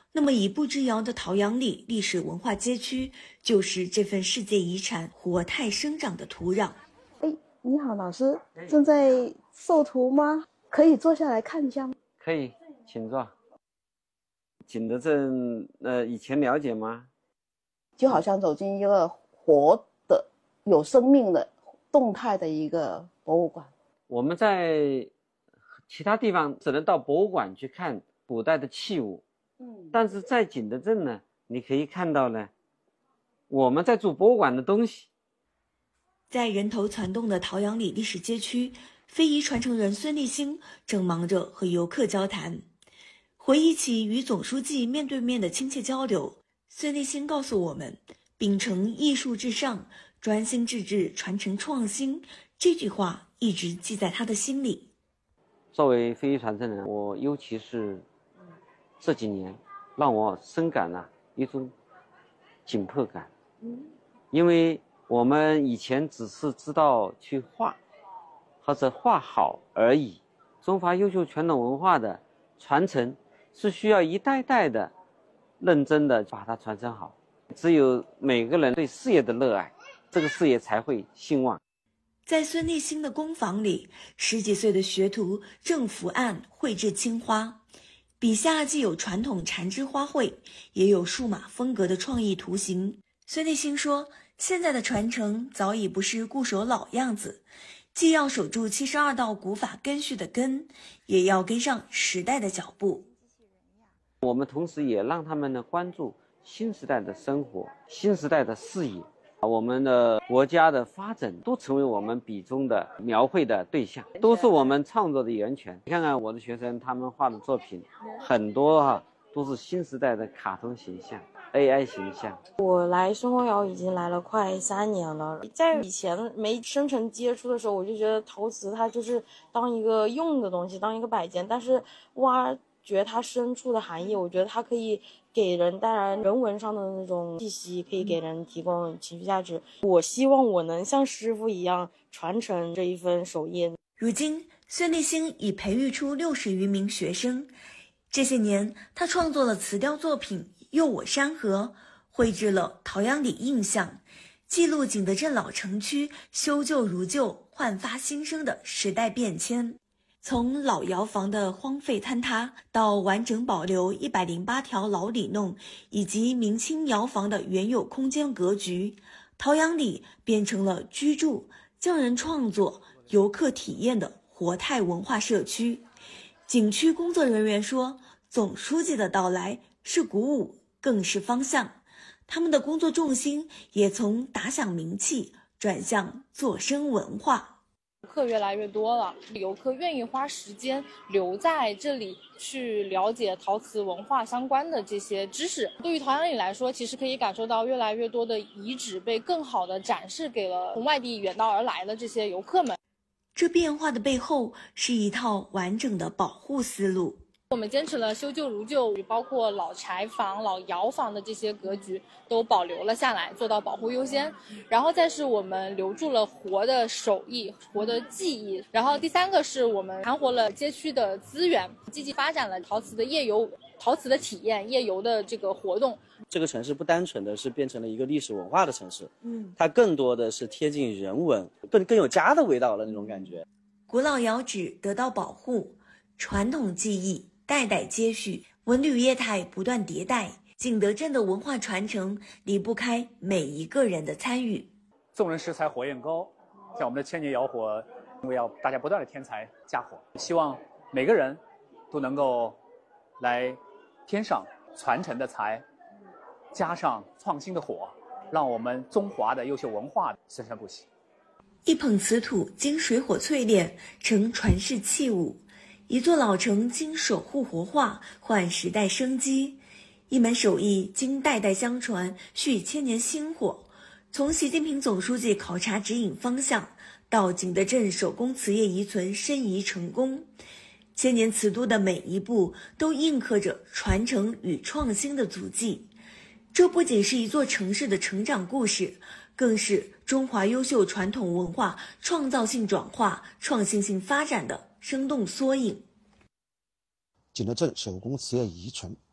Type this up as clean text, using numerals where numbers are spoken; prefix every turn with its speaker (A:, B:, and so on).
A: 那么一步之遥的陶阳里历史文化街区，就是这份世界遗产活态生长的土壤。
B: 哎，你好，老师，正在授图吗？可以坐下来看一下吗？
C: 可以，请坐。景德镇，以前了解吗？
B: 就好像走进一个活的、有生命的、动态的一个博物馆。
C: 我们在其他地方只能到博物馆去看古代的器物，但是在景德镇呢，你可以看到呢，我们在做博物馆的东西。
A: 在人头攒动的陶阳里历史街区，非遗传承人孙立新正忙着和游客交谈，回忆起与总书记面对面的亲切交流。孙立新告诉我们，秉承艺术至上，专心致志传承创新，这句话一直记在他的心里。
C: 作为非遗传承人，我尤其是这几年让我深感了一种紧迫感，因为我们以前只是知道去画或者画好而已。中华优秀传统文化的传承是需要一代代的认真的把它传承好，只有每个人对事业的热爱，这个事业才会兴旺。
A: 在孙立新的工坊里，10几岁的学徒正伏案绘制青花，笔下既有传统缠枝花卉，也有数码风格的创意图形。孙立新说，现在的传承早已不是固守老样子，既要守住72道古法根序的根，也要跟上时代的脚步。
C: 我们同时也让他们呢关注新时代的生活、新时代的视野，我们的国家的发展都成为我们笔中的描绘的对象，都是我们创作的源泉。你看看我的学生，他们画的作品很多都是新时代的卡通形象、AI 形象。
D: 我来生活窑已经来了快3年了，在以前没深层接触的时候，我就觉得陶瓷它就是当一个用的东西，当一个摆件，但是挖掘它深处的含义，我觉得它可以给人带来人文上的那种气息，可以给人提供情绪价值。我希望我能像师傅一样传承这一份手艺。
A: 如今，孙立新已培育出60余名学生。这些年，他创作了瓷雕作品《佑我山河》，绘制了陶阳里印象，记录景德镇老城区修旧如旧、焕发新生的时代变迁。从老窑房的荒废坍塌，到完整保留108条老里弄，以及明清窑房的原有空间格局，陶阳里变成了居住、匠人创作、游客体验的活态文化社区。景区工作人员说，总书记的到来是鼓舞，更是方向。他们的工作重心也从打响名气转向做深文化。
E: 游客越来越多了，游客愿意花时间留在这里去了解陶瓷文化相关的这些知识。对于陶阳里来说，其实可以感受到越来越多的遗址被更好的展示给了从外地远道而来的这些游客们。
A: 这变化的背后是一套完整的保护思路。
E: 我们坚持了修旧如旧，包括老柴房、老窑房的这些格局都保留了下来，做到保护优先。然后再是我们留住了活的手艺、活的技艺。然后第3个是我们盘活了街区的资源，积极发展了陶瓷的夜游、陶瓷的体验、夜游的这个活动。
F: 这个城市不单纯的是变成了一个历史文化的城市，它更多的是贴近人文，更有家的味道了那种感觉。
A: 古老窑址得到保护，传统技艺代代接续，文旅业态不断迭代，景德镇的文化传承离不开每一个人的参与。
G: 众人拾柴火焰高，像我们的千年窑火，因为要大家不断的添柴加火，希望每个人都能够来添上传承的柴，加上创新的火，让我们中华的优秀文化生生不息。
A: 一捧瓷土经水火淬炼成传世器物，一座老城经守护活化换时代生机，一门手艺经代代相传续千年薪火。从习近平总书记考察指引方向，到景德镇手工瓷业遗存申遗成功，千年瓷都的每一步都印刻着传承与创新的足迹。这不仅是一座城市的成长故事，更是中华优秀传统文化创造性转化、创新性发展的生动缩影。
H: 景德镇手工瓷业遗存